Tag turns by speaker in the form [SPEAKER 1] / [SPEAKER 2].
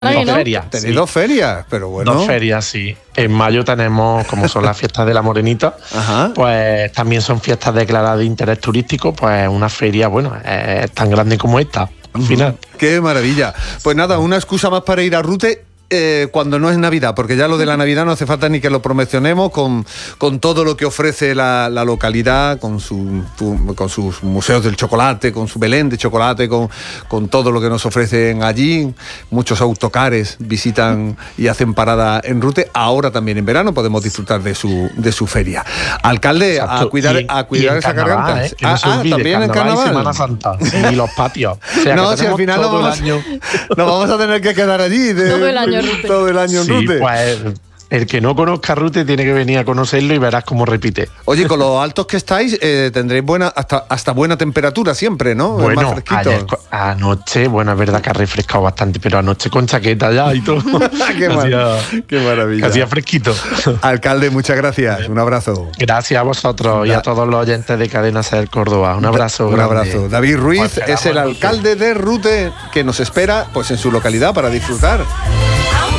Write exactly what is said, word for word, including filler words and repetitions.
[SPEAKER 1] Dos
[SPEAKER 2] ¿no?
[SPEAKER 1] ferias.
[SPEAKER 3] Tenéis
[SPEAKER 1] Sí.
[SPEAKER 3] dos ferias, pero bueno.
[SPEAKER 1] Dos ferias, sí. En mayo tenemos, como son las fiestas de la Morenita,
[SPEAKER 3] Ajá.
[SPEAKER 1] pues también son fiestas declaradas de interés turístico, pues una feria, bueno, es tan grande como esta, al final.
[SPEAKER 3] Qué maravilla. Pues nada, una excusa más para ir a Rute. Eh, cuando no es Navidad, porque ya lo de la Navidad no hace falta ni que lo promocionemos con, con todo lo que ofrece la, la localidad, con, su, tu, con sus museos del chocolate, con su Belén de chocolate, con, con todo lo que nos ofrecen allí. Muchos autocares visitan y hacen parada en Rute. Ahora también en verano podemos disfrutar de su, de su feria. Alcalde,
[SPEAKER 1] Exacto.
[SPEAKER 3] a cuidar,
[SPEAKER 1] Y en-
[SPEAKER 3] a cuidar
[SPEAKER 1] y en
[SPEAKER 3] esa
[SPEAKER 1] carnaval,
[SPEAKER 3] garganta.
[SPEAKER 1] ¿eh? Que no
[SPEAKER 3] ah,
[SPEAKER 1] se
[SPEAKER 3] ah,
[SPEAKER 1] olvide,
[SPEAKER 3] también en
[SPEAKER 1] carnaval y
[SPEAKER 3] carnaval.
[SPEAKER 1] Semana Santa. Y los patios. O sea,
[SPEAKER 3] No,
[SPEAKER 1] que
[SPEAKER 3] si al
[SPEAKER 1] tenemos
[SPEAKER 3] final
[SPEAKER 1] todo
[SPEAKER 3] nos
[SPEAKER 1] el
[SPEAKER 3] vamos,
[SPEAKER 1] año.
[SPEAKER 3] nos vamos a tener que quedar allí de-
[SPEAKER 2] Todo el año en Rute.
[SPEAKER 3] todo el año en
[SPEAKER 1] Sí,
[SPEAKER 3] Rute.
[SPEAKER 1] pues el que no conozca Rute tiene que venir a conocerlo y verás cómo repite.
[SPEAKER 3] Oye, con los altos que estáis, eh, tendréis buena, hasta, hasta buena temperatura siempre, ¿no? Es
[SPEAKER 1] Bueno,
[SPEAKER 3] más fresquito.
[SPEAKER 1] ayer co- anoche, bueno, es verdad que ha refrescado bastante, pero anoche con chaqueta ya y todo.
[SPEAKER 3] qué, mar-
[SPEAKER 1] hacía,
[SPEAKER 3] qué maravilla.
[SPEAKER 1] hacía fresquito.
[SPEAKER 3] Alcalde, muchas gracias. Un abrazo.
[SPEAKER 1] Gracias a vosotros y
[SPEAKER 3] Da-
[SPEAKER 1] a todos los oyentes de Cadena Ser Córdoba. Un abrazo.
[SPEAKER 3] Un
[SPEAKER 1] grande.
[SPEAKER 3] abrazo. David Ruiz
[SPEAKER 1] Pues
[SPEAKER 3] es el
[SPEAKER 1] esperamos,
[SPEAKER 3] alcalde de Rute que nos espera pues en su localidad para disfrutar.